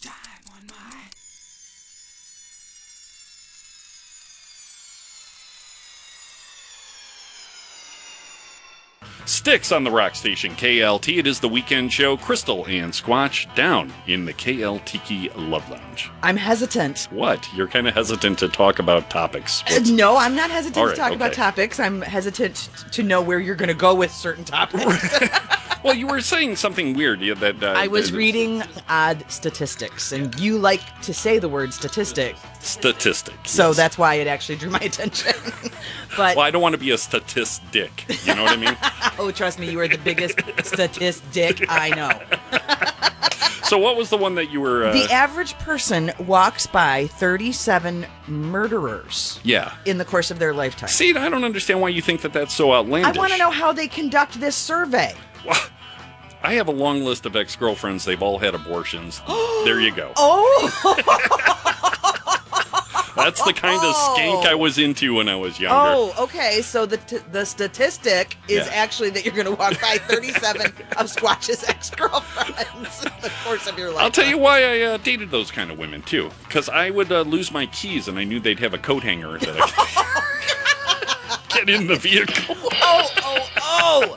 time on my... Sticks on the rock station KLT. It is the weekend show. Crystal and Squatch down in the KL Tiki Love Lounge. I'm hesitant. What? You're kind of hesitant to talk about topics. No, I'm not hesitant All to right, talk about okay. topics. I'm hesitant to know where you're going to go with certain topics. Well, you were saying something weird. That I was reading odd statistics, and you like to say the word statistic. Statistics. So yes. that's why it actually drew my attention. But Well, I don't want to be a statistic. You know what I mean? oh, trust me, you are the biggest statistic I know. So what was the one that you were... The average person walks by 37 murderers Yeah. in the course of their lifetime. See, I don't understand why you think that that's so outlandish. I want to know how they conduct this survey. Well, I have a long list of ex-girlfriends. They've all had abortions. There you go. Oh! That's the kind of skank I was into when I was younger. Oh, okay. So the statistic is Yeah. actually that you're going to walk by 37 of Squatch's ex-girlfriends in the course of your life. I'll tell you why I dated those kind of women, too. Because I would lose my keys, and I knew they'd have a coat hanger that I could get in the vehicle. Oh.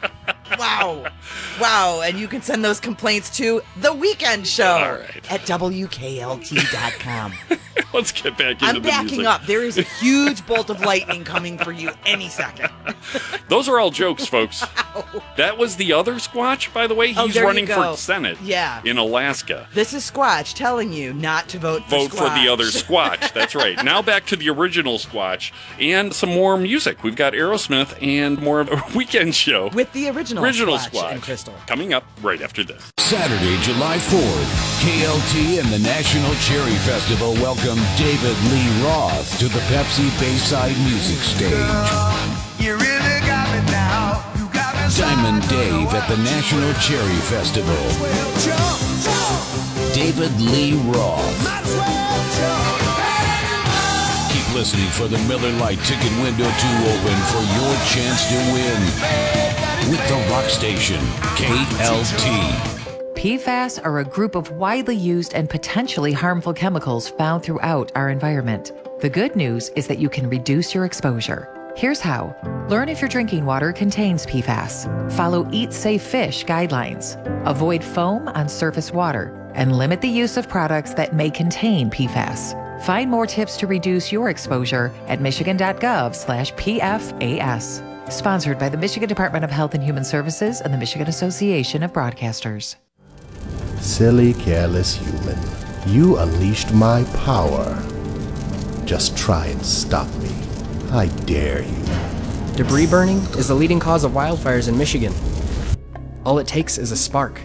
Wow. And you can send those complaints to The Weekend Show All right. at WKLT.com. Let's get back into I'm the backing music. up. There is a huge bolt of lightning coming for you any second. Those are all jokes, folks. That was the other Squatch, by the way. He's there you running go. for Senate Yeah. in Alaska. This is Squatch telling you not to vote for Vote for the other Squatch. That's right. Now back to the original Squatch and some more music. We've got Aerosmith and more of a weekend show. With the original Squatch and Crystal. Coming up right after this. Saturday, July 4th, KLT and the National Cherry Festival welcome David Lee Roth to the Pepsi Bayside Music Stage. You really got me now. You got me Diamond Dave at the National Cherry Festival. David Lee Roth. Keep listening for the Miller Lite ticket window to open for your chance to win with the rock station, KLT. PFAS are a group of widely used and potentially harmful chemicals found throughout our environment. The good news is that you can reduce your exposure. Here's how. Learn if your drinking water contains PFAS. Follow Eat Safe Fish guidelines. Avoid foam on surface water and limit the use of products that may contain PFAS. Find more tips to reduce your exposure at michigan.gov/PFAS. Sponsored by the Michigan Department of Health and Human Services and the Michigan Association of Broadcasters. Silly, careless human. You unleashed my power. Just try and stop me. I dare you. Debris burning is the leading cause of wildfires in Michigan. All it takes is a spark.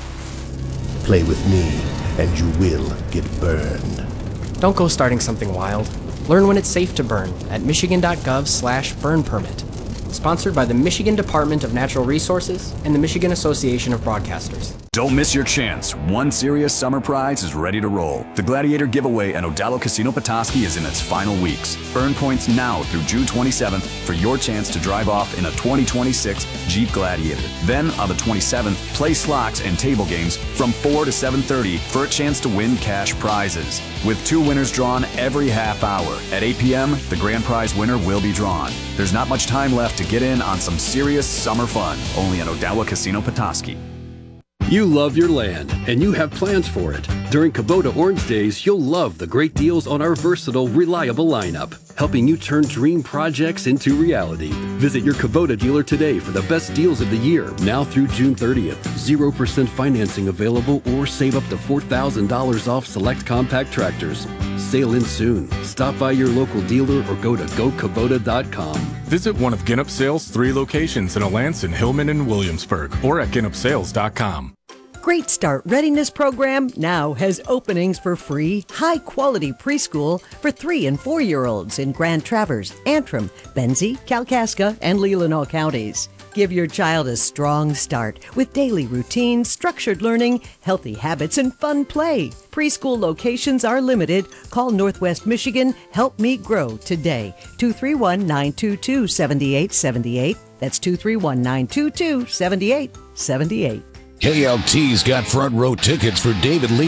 Play with me, and you will get burned. Don't go starting something wild. Learn when it's safe to burn at michigan.gov/burn permit. Sponsored by the Michigan Department of Natural Resources and the Michigan Association of Broadcasters. Don't miss your chance. One serious summer prize is ready to roll. The Gladiator giveaway at Odalo Casino Petoskey is in its final weeks. Earn points now through June 27th for your chance to drive off in a 2026 Jeep Gladiator. Then on the 27th, play slots and table games from 4 to 7:30 for a chance to win cash prizes. With 2 winners drawn every half hour. At 8 p.m., the grand prize winner will be drawn. There's not much time left to get in on some serious summer fun. Only at Odawa Casino Petoskey. You love your land, and you have plans for it. During Kubota Orange Days, you'll love the great deals on our versatile, reliable lineup, helping you turn dream projects into reality. Visit your Kubota dealer today for the best deals of the year, now through June 30th. 0% financing available or save up to $4,000 off select compact tractors. Sale in soon. Stop by your local dealer or go to gokubota.com. Visit one of Ginnop Sales' 3 locations in Alanson, Hillman, and Williamsburg, or at ginnopsales.com. Great Start Readiness Program now has openings for free, high-quality preschool for 3- and 4-year-olds in Grand Traverse, Antrim, Benzie, Kalkaska, and Leelanau counties. Give your child a strong start with daily routines, structured learning, healthy habits, and fun play. Preschool locations are limited. Call Northwest Michigan Help Me Grow today. 231-922-7878. That's 231-922-7878. KLT's got front row tickets for David Lee